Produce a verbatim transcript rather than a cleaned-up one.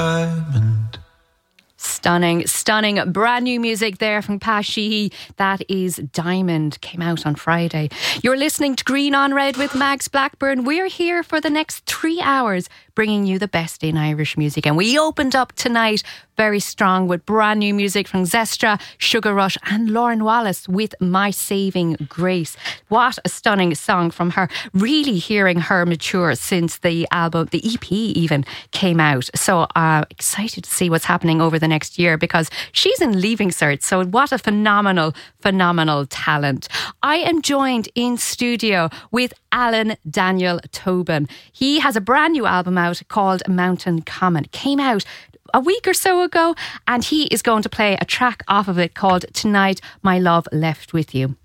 Diamond. Stunning, stunning, brand new music there from Pash Sheehy. That is Diamond, came out on Friday. You're listening to Green on Red with Mags Blackburn. We're here for the next three hours bringing you the best in Irish music. And we opened up tonight very strong with brand new music from Zestra, Sugar Rush and Lauren Wallace with My Saving Grace. What a stunning song from her. Really hearing her mature since the album, the E P even came out. So uh, excited to see what's happening over the next year because she's in Leaving Cert. So what a phenomenal, phenomenal talent. I am joined in studio with Alan Daniel Tobin. He has a brand new album out called Mountain Common. Came out a week or so ago and he is going to play a track off of it called Tonight My Love Left With You.